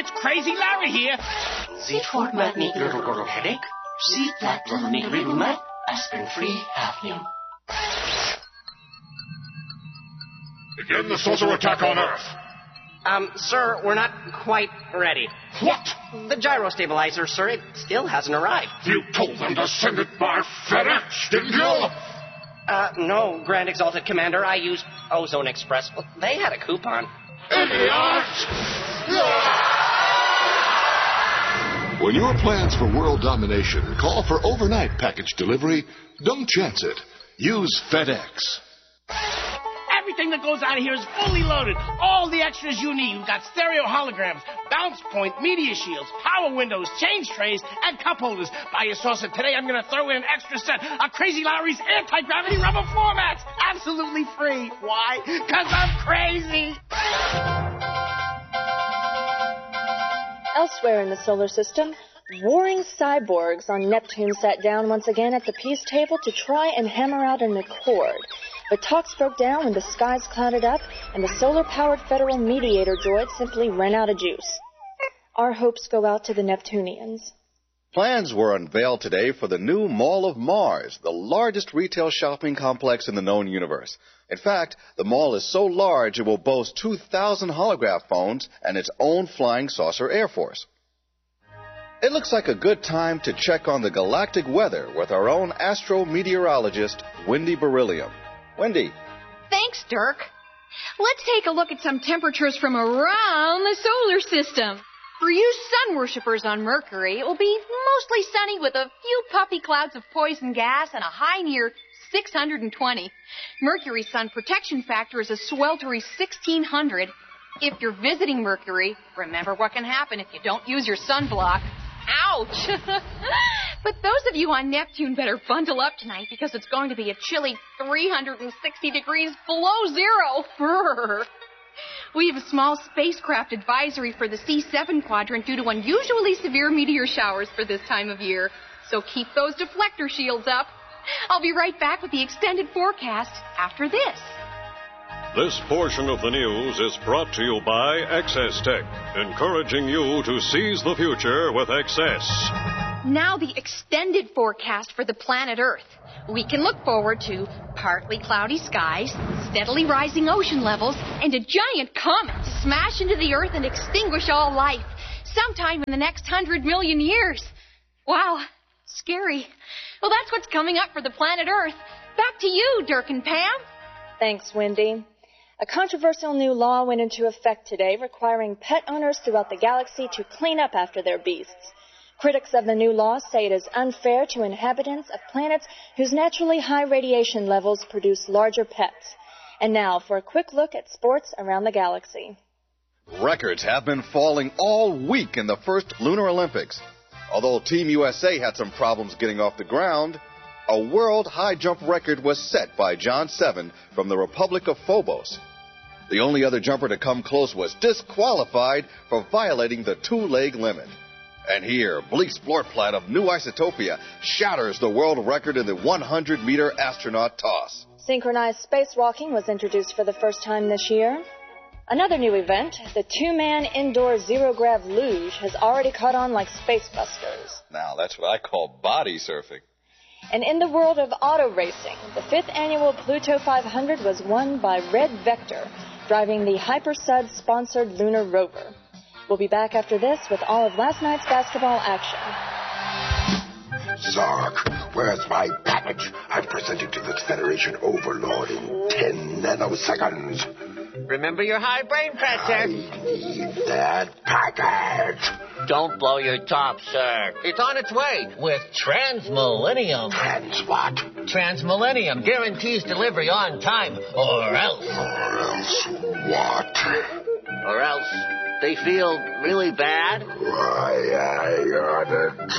It's Crazy Larry here. Sie fortmat niet little headache. Sie flat little nigger mat. Aspirin-free hafnium. Begin the saucer attack on Earth. Sir, we're not quite ready. What? The gyro stabilizer, sir, it still hasn't arrived. You told them to send it by FedEx, didn't you? No, Grand Exalted Commander. I used Ozone Express. Well, they had a coupon. Idiot! When your plans for world domination call for overnight package delivery, don't chance it. Use FedEx. Everything that goes out of here is fully loaded. All the extras you need. We've got stereo holograms, bounce point, media shields, power windows, change trays, and cup holders. Buy your saucer today. I'm going to throw in an extra set of Crazy Larry's anti-gravity rubber floor mats. Absolutely free. Why? Because I'm crazy. Elsewhere in the solar system, warring cyborgs on Neptune sat down once again at the peace table to try and hammer out an accord. But talks broke down when the skies clouded up and the solar-powered federal mediator droid simply ran out of juice. Our hopes go out to the Neptunians. Plans were unveiled today for the new Mall of Mars, the largest retail shopping complex in the known universe. In fact, the mall is so large it will boast 2,000 holograph phones and its own flying saucer air force. It looks like a good time to check on the galactic weather with our own astro-meteorologist, Wendy Beryllium. Wendy. Thanks, Dirk. Let's take a look at some temperatures from around the solar system. For you sun worshippers on Mercury, it will be mostly sunny with a few puffy clouds of poison gas and a high near 620. Mercury's sun protection factor is a sweltering 1,600. If you're visiting Mercury, remember what can happen if you don't use your sunblock. Ouch! But those of you on Neptune better bundle up tonight because it's going to be a chilly 360 degrees below zero. Brr. We have a small spacecraft advisory for the C7 quadrant due to unusually severe meteor showers for this time of year. So keep those deflector shields up. I'll be right back with the extended forecast after this. This portion of the news is brought to you by Excess Tech, encouraging you to seize the future with excess. Now the extended forecast for the planet Earth. We can look forward to partly cloudy skies, steadily rising ocean levels, and a giant comet to smash into the Earth and extinguish all life sometime in the next 100 million years. Wow, scary. Well, that's what's coming up for the planet Earth. Back to you, Dirk and Pam. Thanks, Wendy. A controversial new law went into effect today requiring pet owners throughout the galaxy to clean up after their beasts. Critics of the new law say it is unfair to inhabitants of planets whose naturally high radiation levels produce larger pets. And now for a quick look at sports around the galaxy. Records have been falling all week in the first Lunar Olympics. Although Team USA had some problems getting off the ground, a world high jump record was set by John Seven from the Republic of Phobos. The only other jumper to come close was disqualified for violating the two-leg limit. And here, Bleeks Blortplat of New Isotopia shatters the world record in the 100-meter astronaut toss. Synchronized spacewalking was introduced for the first time this year. Another new event, the two-man indoor zero-grav luge, has already caught on like Spacebusters. Now, that's what I call body surfing. And in the world of auto racing, the 5th annual Pluto 500 was won by Red Vector, driving the Hypersud-sponsored lunar rover. We'll be back after this with all of last night's basketball action. Zark, where's my package? I'm presenting to the Federation Overlord in 10 nanoseconds. Remember your high brain pressure. I need that package. Don't blow your top, sir. It's on its way with Transmillennium. Trans what? Transmillennium guarantees delivery on time, or else. Or else what? Or else they feel really bad. Why, I got it.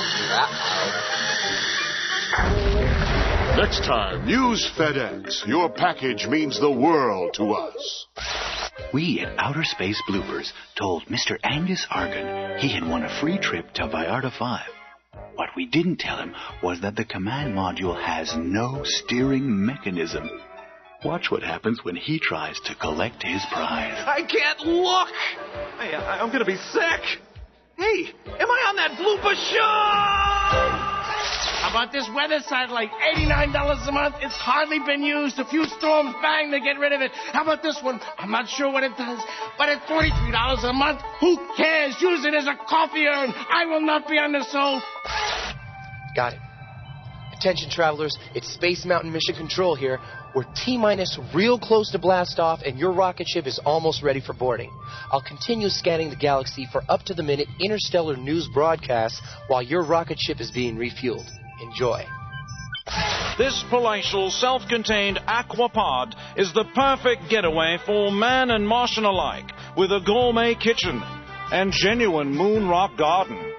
Next time, use FedEx. Your package means the world to us. We at Outer Space Bloopers told Mr. Angus Argon he had won a free trip to Vallarta 5. What we didn't tell him was that the command module has no steering mechanism. Watch what happens when he tries to collect his prize. I can't look! I'm going to be sick! Hey, am I on that blooper show? How about this weather satellite? $89 a month. It's hardly been used. A few storms, bang, they get rid of it. How about this one? I'm not sure what it does, but at $43 a month, who cares? Use it as a coffee urn. I will not be undersold. Got it. Attention, travelers. It's Space Mountain Mission Control here. We're T-minus real close to blast off, and your rocket ship is almost ready for boarding. I'll continue scanning the galaxy for up-to-the-minute interstellar news broadcasts while your rocket ship is being refueled. Enjoy. This palatial, self-contained aquapod is the perfect getaway for man and Martian alike, with a gourmet kitchen and genuine moon rock garden.